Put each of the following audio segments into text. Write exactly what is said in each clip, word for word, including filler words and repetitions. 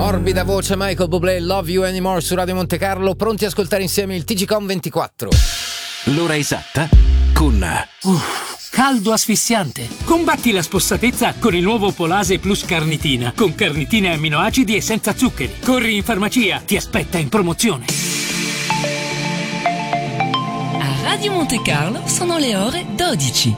Morbida voce Michael Bublé, Love You Anymore su Radio Monte Carlo, pronti a ascoltare insieme il T G Com ventiquattro. L'ora esatta con... Uff, caldo asfissiante. Combatti la spossatezza con il nuovo Polase Plus Carnitina, con carnitine e amminoacidi e senza zuccheri. Corri in farmacia, ti aspetta in promozione. A Radio Monte Carlo sono le ore dodici.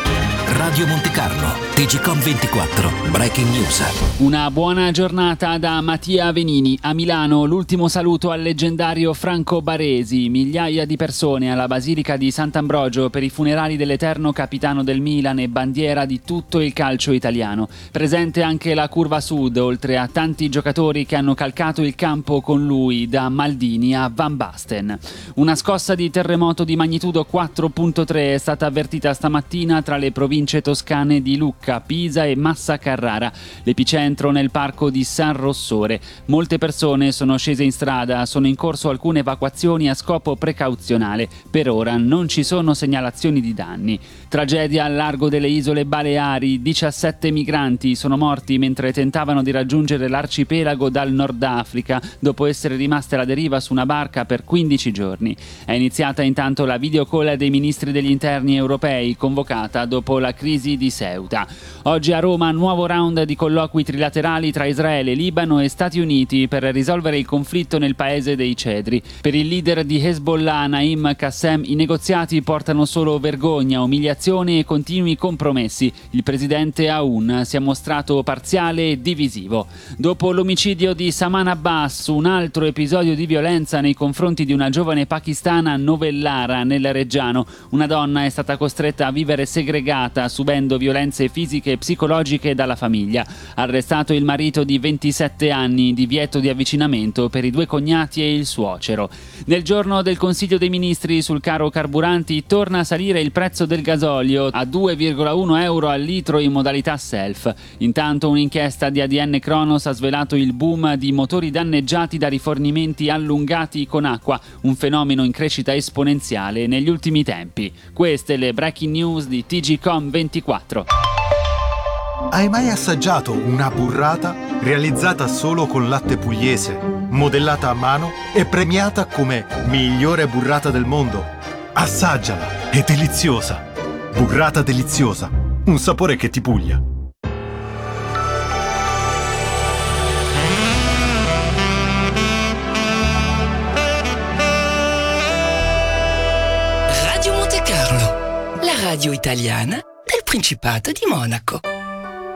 Radio Monte Carlo, T G Com ventiquattro, Breaking News. Una buona giornata da Mattia Venini. A Milano l'ultimo saluto al leggendario Franco Baresi. Migliaia di persone alla Basilica di Sant'Ambrogio per i funerali dell'eterno capitano del Milan e bandiera di tutto il calcio italiano. Presente anche la Curva Sud, oltre a tanti giocatori che hanno calcato il campo con lui, da Maldini a Van Basten. Una scossa di terremoto di magnitudo quattro virgola tre è stata avvertita stamattina tra le province toscane di Lucca, Pisa e Massa Carrara, l'epicentro nel parco di San Rossore. Molte persone sono scese in strada, sono in corso alcune evacuazioni a scopo precauzionale. Per ora non ci sono segnalazioni di danni. Tragedia al largo delle isole Baleari, diciassette migranti sono morti mentre tentavano di raggiungere l'arcipelago dal Nord Africa dopo essere rimaste alla deriva su una barca per quindici giorni. È iniziata intanto la videocall dei ministri degli interni europei, convocata dopo la crisi di Ceuta. Oggi a Roma nuovo round di colloqui trilaterali tra Israele, Libano e Stati Uniti per risolvere il conflitto nel paese dei cedri. Per il leader di Hezbollah, Naim Qassem, i negoziati portano solo vergogna, umiliazione e continui compromessi. Il presidente Aoun si è mostrato parziale e divisivo. Dopo l'omicidio di Saman Abbas, un altro episodio di violenza nei confronti di una giovane pakistana a Novellara, nel Reggiano. Una donna è stata costretta a vivere segregata, subendo violenze fisiche e psicologiche dalla famiglia. Arrestato il marito di ventisette anni, divieto di avvicinamento per i due cognati e il suocero. Nel giorno del Consiglio dei Ministri sul caro carburanti torna a salire il prezzo del gasolio a due virgola uno euro al litro in modalità self. Intanto un'inchiesta di A D N Cronos ha svelato il boom di motori danneggiati da rifornimenti allungati con acqua, un fenomeno in crescita esponenziale negli ultimi tempi. Queste le breaking news di T G Com ventiquattro. Hai mai assaggiato una burrata realizzata solo con latte pugliese, modellata a mano e premiata come migliore burrata del mondo? Assaggiala, è deliziosa. Burrata deliziosa, un sapore che ti puglia. Radio Monte Carlo, la radio italiana del Principato di Monaco.